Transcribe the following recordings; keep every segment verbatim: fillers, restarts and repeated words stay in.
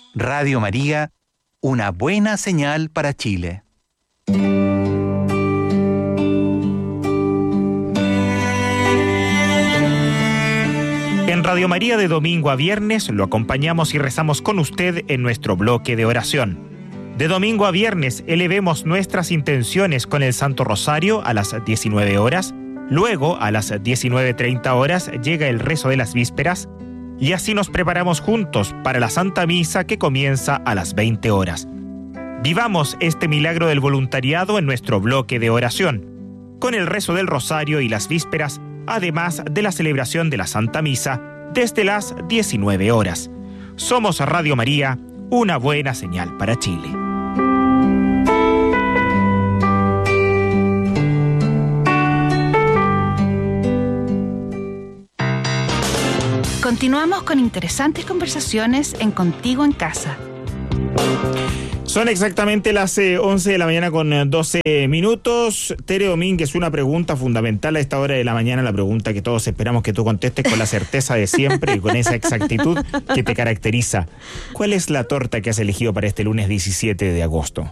Radio María, una buena señal para Chile. En Radio María de domingo a viernes lo acompañamos y rezamos con usted en nuestro bloque de oración. De domingo a viernes elevemos nuestras intenciones con el Santo Rosario a las diecinueve horas, luego a las diecinueve treinta horas llega el rezo de las vísperas y así nos preparamos juntos para la Santa Misa que comienza a las veinte horas. Vivamos este milagro del voluntariado en nuestro bloque de oración, con el rezo del Rosario y las vísperas, además de la celebración de la Santa Misa desde las diecinueve horas. Somos Radio María, una buena señal para Chile. Continuamos con interesantes conversaciones en Contigo en Casa. Son exactamente las eh, once de la mañana con eh, doce minutos. Tere Domínguez, una pregunta fundamental a esta hora de la mañana, la pregunta que todos esperamos que tú contestes con la certeza de siempre y con esa exactitud que te caracteriza. ¿Cuál es la torta que has elegido para este lunes diecisiete de agosto?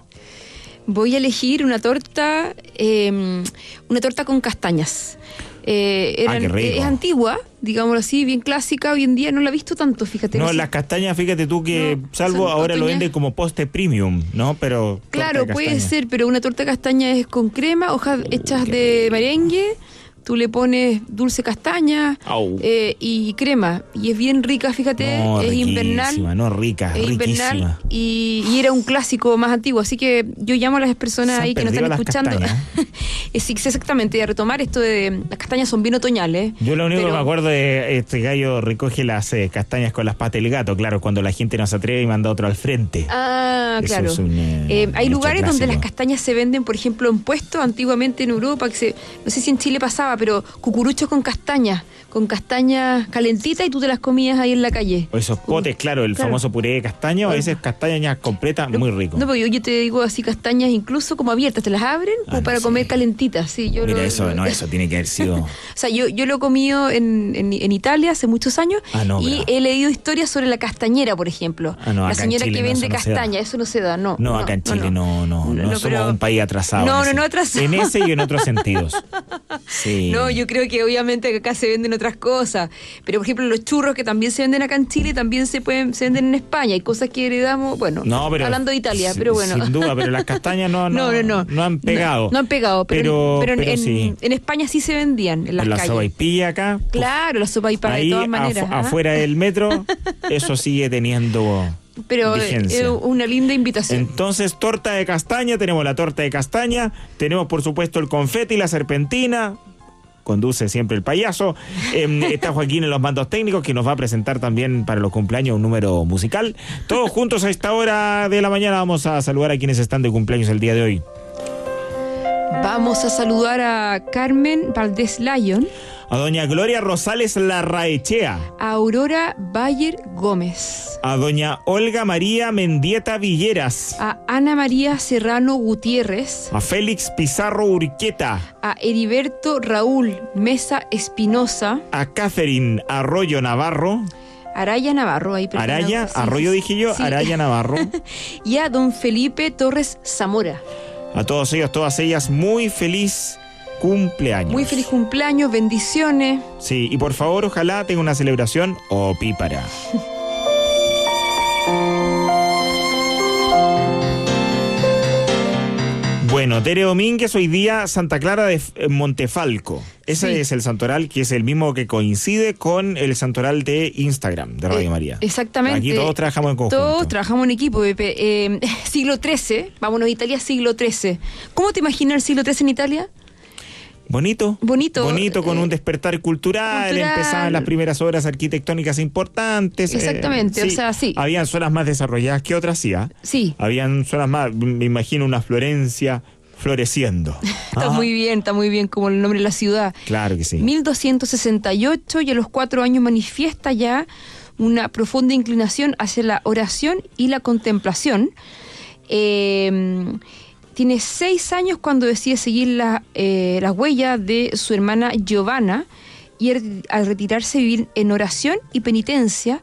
Voy a elegir una torta, eh, una torta con castañas. Eh, eran, ah, qué rico. Es antigua, digámoslo así, bien clásica. Hoy en día no la he visto tanto, fíjate. No, No sé. las castañas, fíjate tú que, No, salvo ahora otoñal. lo venden como postre premium, ¿no? Pero Claro, puede ser, pero una torta de castaña es con crema, hojas hechas qué de rico. merengue. Tú le pones dulce castaña eh, y crema. Y es bien rica, fíjate, No, es invernal. no rica, Es riquísima. invernal y, y era un clásico más antiguo. Así que yo llamo a las personas Se ahí han que nos están perdido las escuchando. Eh, sí, exactamente, a retomar esto de las castañas son bien otoñales. Yo lo único pero... que me acuerdo de este gallo recoge las eh, castañas con las patas del gato, claro, cuando la gente no se atreve y manda otro al frente. Ah, Eso claro. es un, eh, Eh, hay hecho lugares clásico. donde las castañas se venden, por ejemplo, en puestos, antiguamente en Europa, que se, no sé si en Chile pasaba, pero cucuruchos con castañas, con castañas calentitas y tú te las comías ahí en la calle. O esos potes, claro, el Claro. famoso puré de castaña, o a veces castañas completas, muy rico. No, porque yo, yo te digo así castañas incluso como abiertas, te las abren como Ah, para sí. comer calentitas. Sí, yo Mira, lo- eso, no, eso tiene que haber sido... O sea, yo, yo lo he comido en, en, en Italia hace muchos años Ah, no, y bravo. he leído historias sobre la castañera, por ejemplo. Ah, no, la acá en señora Chile que no, vende eso no se da. castaña, eso no se da, no. No, acá en Chile no, no, no, No, no no, somos pero- un país atrasado. No, en no, ese- no atrasado. En ese y en otros sentidos. Sí. No, yo creo que obviamente acá se venden otras cosas, pero por ejemplo los churros que también se venden acá en Chile también se pueden se venden en España. Hay cosas que heredamos, bueno, No, pero, hablando de Italia, sin- pero bueno. Sin duda, pero las castañas no, no, no, no, no. no han pegado. No, no han pegado, pero, Pero- pero, en, pero sí. en España sí se vendían en las En la calles. sopaipilla acá. Claro, la sopa y para de Ahí todas maneras. afu- ¿ah? afuera del metro, eso sigue teniendo Pero eh, vigencia. eh, una linda invitación. Entonces, torta de castaña, tenemos la torta de castaña, tenemos por supuesto el confeti, la serpentina, conduce siempre el payaso, eh, está Joaquín en los mandos técnicos que nos va a presentar también para los cumpleaños un número musical. Todos juntos a esta hora de la mañana vamos a saludar a quienes están de cumpleaños el día de hoy. Vamos a saludar a Carmen Valdés Lyon, A doña Gloria Rosales Larraechea, a Aurora Bayer Gómez, a doña Olga María Mendieta Villeras, a Ana María Serrano Gutiérrez, a Félix Pizarro Urqueta, a Heriberto Raúl Mesa Espinosa, a Catherine Arroyo Navarro, Araya Navarro, ahí perdón, Araya, sí, Arroyo sí, dije yo, sí. Araya Navarro. Y a don Felipe Torres Zamora. A todos ellos, todas ellas, muy feliz cumpleaños. Muy feliz cumpleaños, bendiciones. Sí, y por favor, ojalá tenga una celebración opípara. Bueno, Tere Domínguez, hoy día Santa Clara de eh, Montefalco. Ese Sí. es el santoral que es el mismo que coincide con el santoral de Instagram de Radio Eh, María. Exactamente. Aquí todos trabajamos en conjunto. Todos trabajamos en equipo, Pepe. Eh, siglo trece, vámonos a Italia, siglo trece. ¿Cómo te imaginas el siglo trece en Italia? Bonito. Bonito. Bonito, con eh, un despertar cultural, cultural. empezaban las primeras obras arquitectónicas importantes. eh, Exactamente, o sea, sí. Habían zonas más desarrolladas que otras, sí. ¿ah? Sí. Habían zonas más, me imagino una Florencia floreciendo. Está Ah, muy bien, está muy bien como el nombre de la ciudad. Claro que sí. mil doscientos sesenta y ocho y a los cuatro años manifiesta ya una profunda inclinación hacia la oración y la contemplación. Eh, tiene seis años cuando decide seguir la, eh, las huellas de su hermana Giovanna y al retirarse vivir en oración y penitencia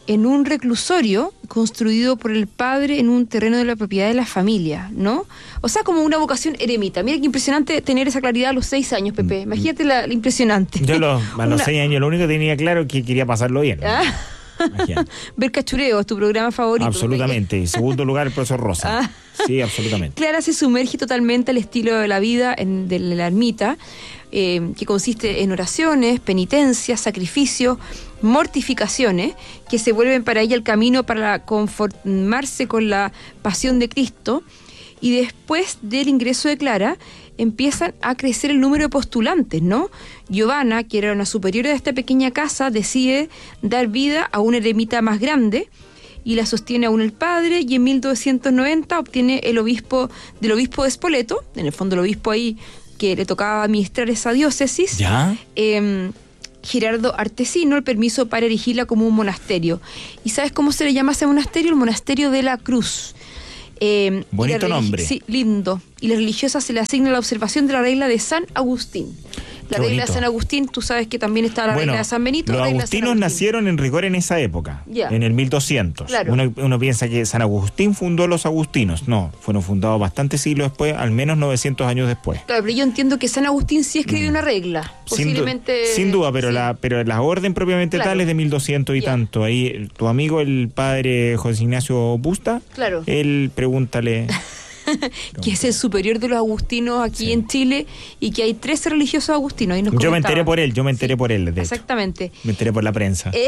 en un reclusorio construido por el padre en un terreno de la propiedad de la familia, ¿no? O sea, como una vocación eremita. Mira qué impresionante tener esa claridad a los seis años, Pepe. Imagínate la, la impresionante. Yo lo, a los Una- seis años lo único que tenía claro es que quería pasarlo bien. ¿no? Ah. Imagínate. Ver Cachureo es tu programa favorito. Absolutamente. Y segundo lugar, el profesor Rosa. Ah. Sí, absolutamente. Clara se sumerge totalmente al estilo de la vida en, de la ermita, eh, que consiste en oraciones, penitencias, sacrificios, mortificaciones, que se vuelven para ella el camino para conformarse con la pasión de Cristo. Y después del ingreso de Clara, empiezan a crecer el número de postulantes, ¿no? Giovanna, que era una superiora de esta pequeña casa, decide dar vida a una eremita más grande y la sostiene aún el padre, y en mil doscientos noventa obtiene el obispo del obispo de Spoleto, en el fondo el obispo ahí que le tocaba administrar esa diócesis, ¿Ya? eh, Gerardo Artesino, el permiso para erigirla como un monasterio. ¿Y sabes cómo se le llama a ese monasterio? El Monasterio de la Cruz. Eh, Bonito y la religi- nombre. Sí, lindo. Y la religiosa se le asigna la observación de la regla de San Agustín. La Qué regla bonito. de San Agustín, tú sabes que también está la Bueno, regla de San Benito. los regla de San agustinos Agustín. nacieron en rigor en esa época, Ya. en el mil doscientos. Claro. Uno, uno piensa que San Agustín fundó los agustinos. No, fueron fundados bastantes siglos después, al menos novecientos años después. Claro, pero yo entiendo que San Agustín sí escribió una regla. Sin, du- Posiblemente. sin duda, pero sí. la pero la orden propiamente Claro. tal es de mil doscientos y Ya. tanto. Ahí el- tu amigo, el padre José Ignacio Busta, Claro. él pregúntale... Que es el superior de los agustinos aquí Sí. en Chile y que hay trece religiosos agustinos. Y nos Yo me comentaba. enteré por él, yo me enteré Sí, por él, de hecho. Exactamente. Me enteré por la prensa. Eh,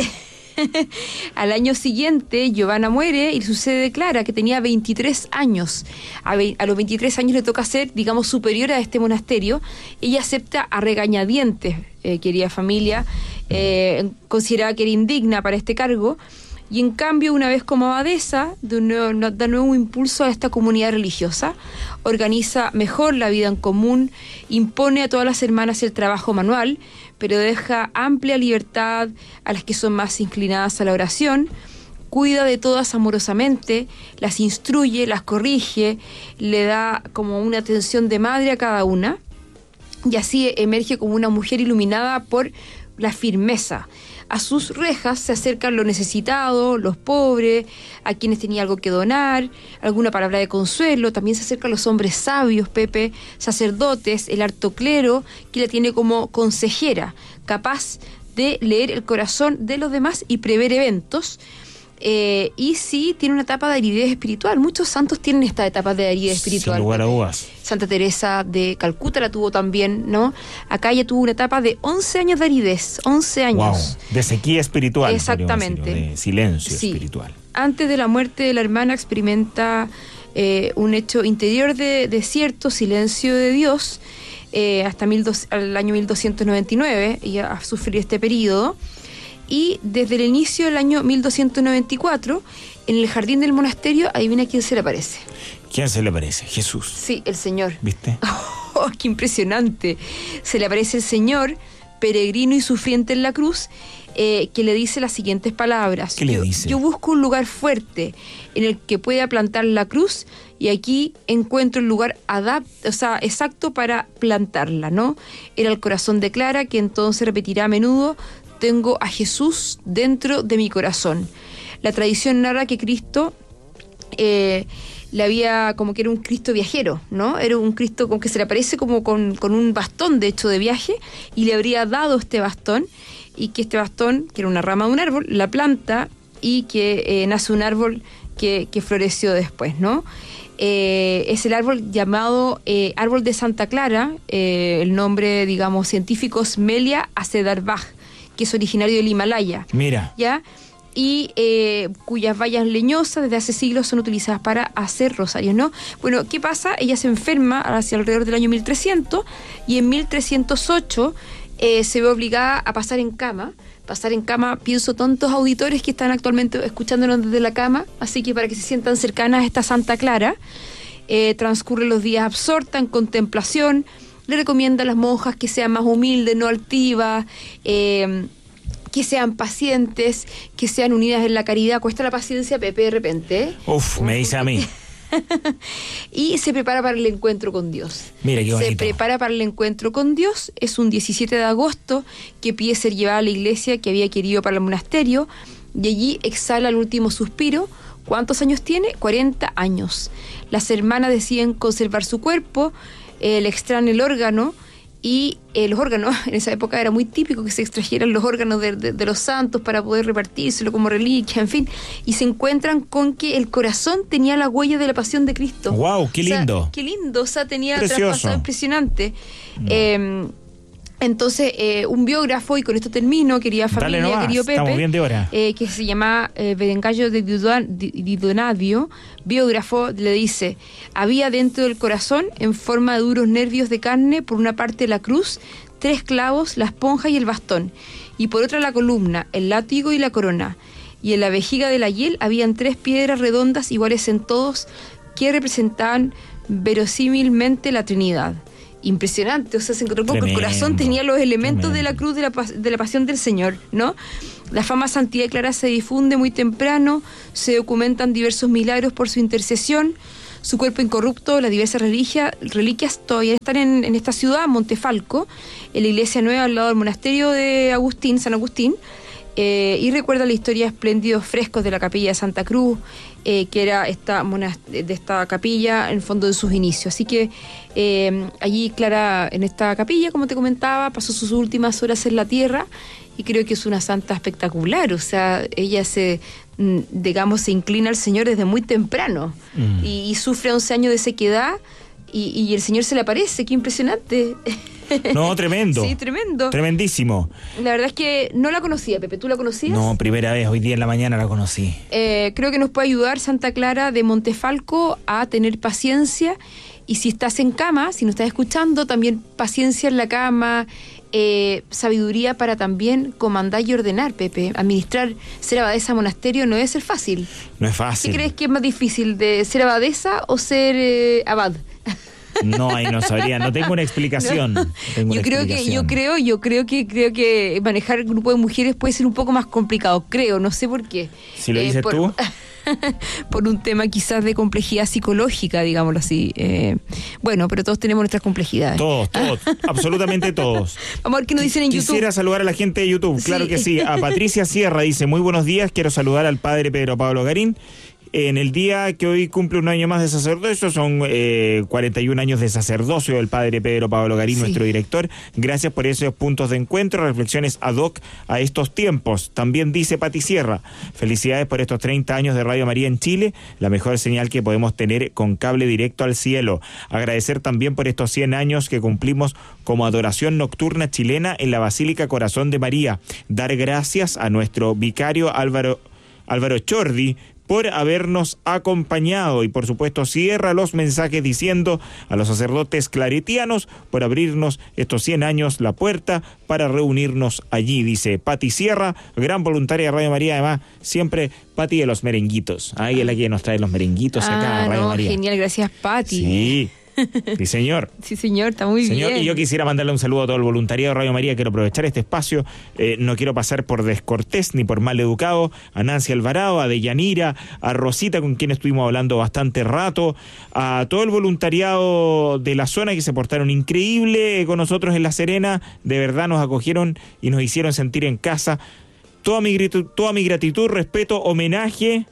al año siguiente, Giovanna muere y sucede Clara, que tenía veintitrés años. A, ve- a los veintitrés años le toca ser, digamos, superiora a este monasterio. Ella acepta a regañadientes, eh, querida familia, eh, consideraba que era indigna para este cargo. Y en cambio, una vez como abadesa, de un nuevo- no- da nuevo impulso a esta comunidad religiosa, organiza mejor la vida en común, impone a todas las hermanas el trabajo manual, pero deja amplia libertad a las que son más inclinadas a la oración, cuida de todas amorosamente, las instruye, las corrige, le da como una atención de madre a cada una, y así emerge como una mujer iluminada por la firmeza. A sus rejas se acercan los necesitados, los pobres, a quienes tenía algo que donar, alguna palabra de consuelo. También se acercan los hombres sabios, Pepe, sacerdotes, el harto clero, que la tiene como consejera, capaz de leer el corazón de los demás y prever eventos. Eh, y sí, tiene una etapa de aridez espiritual. Muchos santos tienen esta etapa de aridez espiritual. Sin lugar a Pepe. dudas. Santa Teresa de Calcuta la tuvo también, ¿no? Acá ella tuvo una etapa de once años de aridez, once años. Wow. De sequía espiritual. Exactamente. podríamos decirlo, de silencio Sí. espiritual. Antes de la muerte de la hermana experimenta eh, un hecho interior de, de cierto silencio de Dios, eh, hasta mil dos, al año mil doscientos noventa y nueve, ella a sufrir este periodo. Y desde el inicio del año mil doscientos noventa y cuatro, en el jardín del monasterio, adivina quién se le aparece. ¿Quién se le parece? Jesús. Sí, el Señor. ¿Viste? ¡Oh, qué impresionante! Se le aparece el Señor, peregrino y sufriente en la cruz, eh, que le dice las siguientes palabras. ¿Qué le yo, dice? Yo busco un lugar fuerte en el que pueda plantar la cruz y aquí encuentro el lugar adapt, o sea, exacto para plantarla, ¿no? Era el corazón de Clara, que entonces repetirá a menudo: tengo a Jesús dentro de mi corazón. La tradición narra que Cristo eh, le había, como que era un Cristo viajero, ¿no? Era un Cristo como que se le aparece como con, con un bastón, de hecho, de viaje, y le habría dado este bastón, y que este bastón, que era una rama de un árbol, la planta y que eh, nace un árbol que, que floreció después, ¿no? Eh, es el árbol llamado eh, árbol de Santa Clara, eh, el nombre, digamos, científico es Melia acedarbach, que es originario del Himalaya. Mira. ¿Ya? Y eh, cuyas bayas leñosas desde hace siglos son utilizadas para hacer rosarios, ¿no? Bueno, ¿qué pasa? Ella se enferma hacia alrededor del año mil trescientos y en mil trescientos ocho eh, se ve obligada a pasar en cama. Pasar en cama, pienso, tontos auditores que están actualmente escuchándonos desde la cama, así que para que se sientan cercanas a esta Santa Clara, eh, transcurre los días absorta en contemplación. Le recomienda a las monjas que sean más humildes, no altivas, eh, que sean pacientes, que sean unidas en la caridad. Cuesta la paciencia, Pepe, de repente. ¿eh? Uf, me dice a mí. Y se prepara para el encuentro con Dios. Mira qué bonito. Se prepara para el encuentro con Dios. Es un diecisiete de agosto que pide ser llevada a la iglesia que había querido para el monasterio. y allí exhala el último suspiro. ¿Cuántos años tiene? cuarenta años. Las hermanas deciden conservar su cuerpo, eh, le extraen el órgano, y eh, los órganos, en esa época era muy típico que se extrajeran los órganos de, de, de los santos para poder repartírselo como reliquia, en fin, y se encuentran con que el corazón tenía la huella de la pasión de Cristo. ¡Wow! ¡Qué lindo! O sea, ¡qué lindo! O sea, tenía Precioso. traspasado impresionante. No. Eh, Entonces, eh, un biógrafo, y con esto termino, querida familia, Dale nomás, querido Pepe, estamos bien de hora. eh, que se llama eh, Berengario de Dudon- di di Donadio, biógrafo, le dice: había dentro del corazón, en forma de duros nervios de carne, por una parte la cruz, tres clavos, la esponja y el bastón, y por otra la columna, el látigo y la corona, y en la vejiga de la hiel habían tres piedras redondas iguales en todos, que representaban verosímilmente la Trinidad. Impresionante, o sea, se encontró con que el corazón tenía los elementos tremendo. de la cruz de la, de la pasión del Señor, ¿no? La fama santidad de Clara se difunde muy temprano, se documentan diversos milagros por su intercesión, su cuerpo incorrupto, las diversas religias, reliquias todavía están en, en esta ciudad, Montefalco, en la iglesia nueva al lado del monasterio de Agustín, San Agustín, eh, y recuerda la historia de espléndidos frescos de la capilla de Santa Cruz, eh, que era esta de esta capilla en el fondo de sus inicios. Así que eh, allí Clara, en esta capilla, como te comentaba, pasó sus últimas horas en la tierra, y creo que es una santa espectacular. O sea, ella se, digamos, se inclina al Señor desde muy temprano, mm. y, y sufre once años de sequedad, y, y el Señor se le aparece. ¡Qué impresionante! No, tremendo. Sí, tremendo. Tremendísimo. La verdad es que no la conocía, Pepe. ¿Tú la conocías? No, primera vez, hoy día en la mañana la conocí. Eh, creo que nos puede ayudar Santa Clara de Montefalco a tener paciencia, y si estás en cama, si nos estás escuchando, también paciencia en la cama, eh, sabiduría para también comandar y ordenar, Pepe. Administrar, ser abadesa monasterio no debe ser fácil. No es fácil. ¿Qué crees que es más difícil, de ser abadesa o ser eh, abad? No, ahí no sabría, no tengo una explicación. No. Tengo yo una creo explicación. que, yo creo, yo creo que creo que manejar el grupo de mujeres puede ser un poco más complicado, creo, no sé por qué. Si lo dices eh, por, tú. por un tema quizás de complejidad psicológica, digámoslo así. Eh, bueno, pero todos tenemos nuestras complejidades. Todos, todos, absolutamente todos. Vamos a ver qué nos dicen en Quisiera YouTube. Quisiera saludar a la gente de YouTube, claro sí. que sí. A Patricia Sierra dice: muy buenos días, quiero saludar al padre Pedro Pablo Garín. En el día que hoy cumple un año más de sacerdocio, son eh, cuarenta y un años de sacerdocio del padre Pedro Pablo Garín, sí. nuestro director. Gracias por esos puntos de encuentro, reflexiones ad hoc a estos tiempos. También dice Pati Sierra: felicidades por estos treinta años de Radio María en Chile, la mejor señal que podemos tener con cable directo al cielo. Agradecer también por estos cien años que cumplimos como adoración nocturna chilena en la Basílica Corazón de María. Dar gracias a nuestro vicario Álvaro, Álvaro Chordi por habernos acompañado, y por supuesto cierra los mensajes diciendo a los sacerdotes claretianos por abrirnos estos cien años la puerta para reunirnos allí, dice Pati Sierra, gran voluntaria de Radio María, además siempre Pati de los merenguitos, ahí es la que nos trae los merenguitos ah, acá a Radio no, María. Genial, gracias Pati. Sí. Sí, señor. Sí, señor, está muy señor, bien. Y yo quisiera mandarle un saludo a todo el voluntariado de Radio María. Quiero aprovechar este espacio. Eh, no quiero pasar por descortés ni por mal educado. A Nancy Alvarado, a Deyanira, a Rosita, con quien estuvimos hablando bastante rato. A todo el voluntariado de la zona que se portaron increíble con nosotros en La Serena. De verdad nos acogieron y nos hicieron sentir en casa. Toda mi gratitud, toda mi gratitud, respeto, homenaje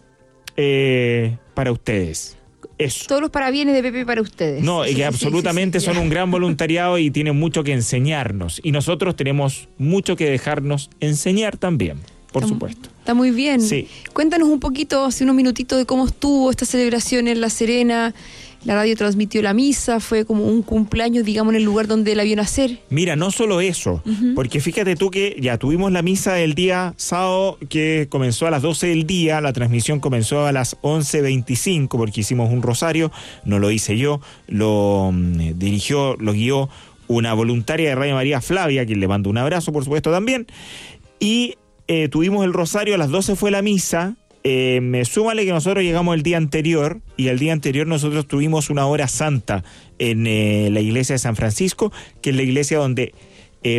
eh, para ustedes. Eso. Todos los parabienes de Pepe para ustedes. No, y que absolutamente sí, sí, sí, son un gran voluntariado y tienen mucho que enseñarnos. Y nosotros tenemos mucho que dejarnos enseñar también, por está, supuesto. Está muy bien. Sí. Cuéntanos un poquito, hace unos minutitos, de cómo estuvo esta celebración en La Serena. La radio transmitió la misa, fue como un cumpleaños, digamos, en el lugar donde la vio nacer. Mira, no solo eso, uh-huh. porque fíjate tú que ya tuvimos la misa el día sábado, que comenzó a las doce del día, la transmisión comenzó a las once veinticinco, porque hicimos un rosario, no lo hice yo, lo um, dirigió, lo guió una voluntaria de Radio María, Flavia, quien le mando un abrazo, por supuesto, también, y eh, tuvimos el rosario, a las doce fue la misa. Eh, me súmale que nosotros llegamos el día anterior, y el día anterior nosotros tuvimos una hora santa en eh, la iglesia de San Francisco, que es la iglesia donde eh,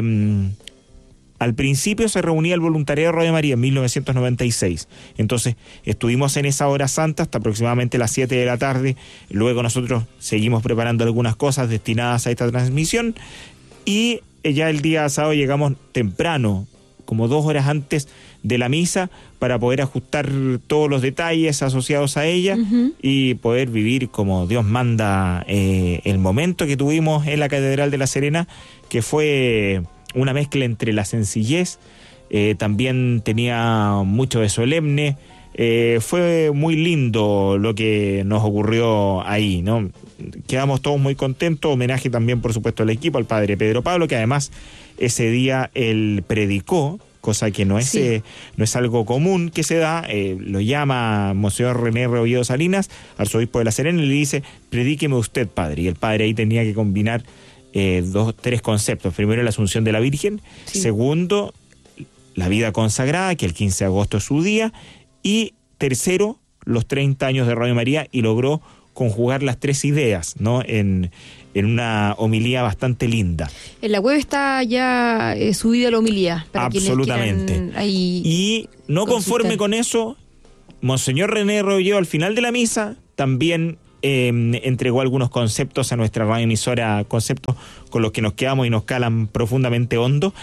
al principio se reunía el voluntariado de Radio María en mil novecientos noventa y seis. Entonces estuvimos en esa hora santa hasta aproximadamente las siete de la tarde. Luego nosotros seguimos preparando algunas cosas destinadas a esta transmisión, y ya el día sábado llegamos temprano, como dos horas antes de la misa para poder ajustar todos los detalles asociados a ella uh-huh. y poder vivir como Dios manda eh, el momento que tuvimos en la Catedral de La Serena, que fue una mezcla entre la sencillez, eh, también tenía mucho de solemne. Eh, fue muy lindo lo que nos ocurrió ahí, ¿no? Quedamos todos muy contentos. Homenaje también, por supuesto, al equipo, al padre Pedro Pablo, que además ese día él predicó, cosa que no es, sí. eh, no es algo común que se da. Eh, lo llama Monseñor René Rebolledo Salinas, arzobispo de La Serena, y le dice: predíqueme usted, padre. Y el padre ahí tenía que combinar eh, dos, tres conceptos. Primero, la Asunción de la Virgen. Sí. Segundo, la vida consagrada, que el quince de agosto es su día. Y tercero, los treinta años de Radio María, y logró conjugar las tres ideas, ¿no? En, en una homilía bastante linda. En la web está ya eh, subida la homilía. Para absolutamente. Ahí y no consultar. Conforme con eso, Monseñor René Rebolledo, al final de la misa, también eh, entregó algunos conceptos a nuestra radioemisora, conceptos con los que nos quedamos y nos calan profundamente hondo.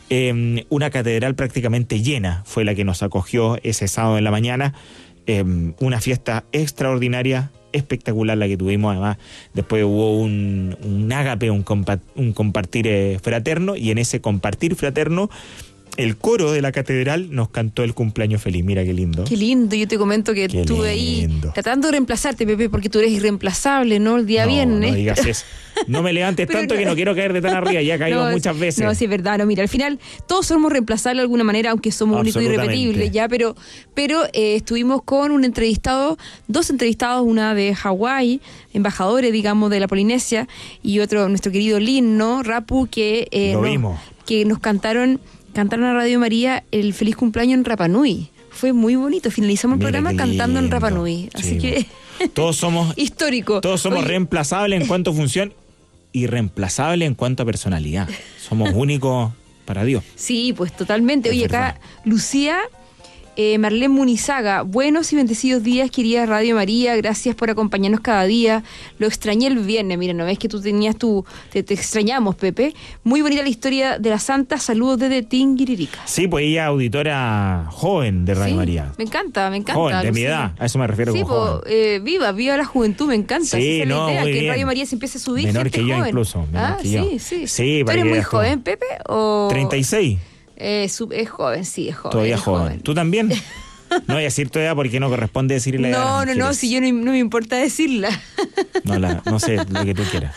Eh, una catedral prácticamente llena fue la que nos acogió ese sábado en la mañana. Eh, una fiesta extraordinaria, espectacular la que tuvimos. Además, después hubo un, un ágape, un, compa- un compartir eh, fraterno, y en ese compartir fraterno el coro de la catedral nos cantó el cumpleaños feliz. Mira qué lindo. Qué lindo. Yo te comento que qué estuve lindo. Ahí tratando de reemplazarte, Pepe, porque tú eres irreemplazable, ¿no? El día no, viernes. No digas eso. No me levantes tanto no. que no quiero caer de tan arriba. Ya he caído no, muchas veces. No, sí es verdad. No, mira, al final todos somos reemplazables de alguna manera, aunque somos únicos y irrepetibles, ya, pero, pero eh, estuvimos con un entrevistado, dos entrevistados, una de Hawái, embajadores, digamos, de la Polinesia, y otro, nuestro querido Lin, ¿no? Rapu, que, eh, Lo nos, vimos. que nos cantaron... Cantaron a Radio María el feliz cumpleaños en Rapa Nui. Fue muy bonito. Finalizamos Mira el programa cantando en Rapa Nui. Así sí, que... todos somos... histórico. Todos somos Oye. reemplazables en cuanto a función y reemplazables en cuanto a personalidad. Somos únicos para Dios. Sí, pues totalmente. Oye, acá Lucía... Eh, Marlene Munizaga, buenos y bendecidos días, querida Radio María, gracias por acompañarnos cada día. Lo extrañé el viernes, mira, ¿no ves que tú tenías tu... Te, te extrañamos, Pepe. Muy bonita la historia de la Santa, saludos desde Tinguiririca. Sí, pues ella auditora joven de Radio sí, María. Me encanta, me encanta. Joven, de Lucía. mi edad, a eso me refiero. Sí, como pues, eh, viva, viva la juventud, me encanta. Sí, esa no, es la idea, muy que bien. Radio María se empiece a subir menor gente que yo joven. incluso, menor ah, que sí, yo. sí, sí. ¿Tú eres muy joven, Pepe? O... treinta y seis. Eh, sub, es joven, sí, es joven. Todavía es joven. joven. ¿Tú también? No voy a decir todavía porque no corresponde decir la edad. No, no, no, si yo no, no me importa decirla. No, la, no sé, lo que tú quieras.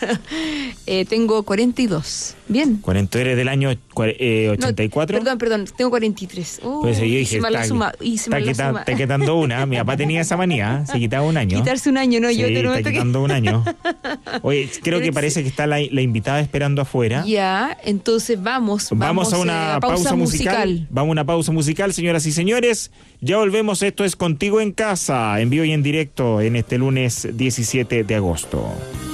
Eh, tengo cuarenta y dos. Bien. ¿cuarenta eres del año eh, ochenta y cuatro? No, perdón, perdón, tengo cuarenta y tres. Oh, pues yo dije, está, suma, y se está, quita, está quitando una. Mi papá tenía esa manía, se quitaba un año. Quitarse un año, no, sí, yo te lo está quitando que... un año. Oye, creo que parece que está la, la invitada esperando afuera. Ya, entonces vamos. Vamos, vamos a una eh, a pausa, pausa musical. musical. Vamos a una pausa musical, señoras y señores. Ya volvemos, esto es Contigo en Casa, en vivo y en directo en este lunes diecisiete de agosto.